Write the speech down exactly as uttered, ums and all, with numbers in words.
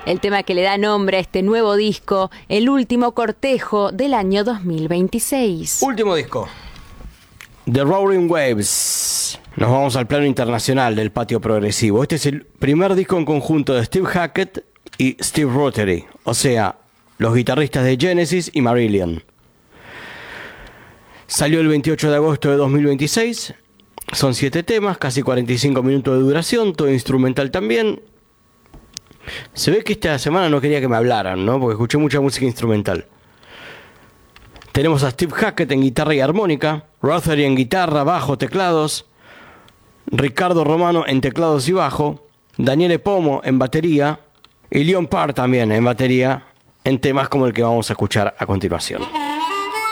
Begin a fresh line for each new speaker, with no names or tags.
el tema que le da nombre a este nuevo disco, el último cortejo del año dos mil veintiséis.
Último disco. The Roaring Waves. Nos vamos al plano internacional del patio progresivo. Este es el primer disco en conjunto de Steve Hackett y Steve Rothery, o sea, los guitarristas de Genesis y Marillion. Salió el veintiocho de agosto de dos mil veintiséis. Son siete temas, casi cuarenta y cinco minutos de duración, todo instrumental también. Se ve que esta semana no quería que me hablaran, ¿no? Porque escuché mucha música instrumental. Tenemos a Steve Hackett en guitarra y armónica, Rothery en guitarra, bajo, teclados, Ricardo Romano en teclados y bajo, Daniele Pomo en batería y Leon Parr también en batería, en temas como el que vamos a escuchar a continuación.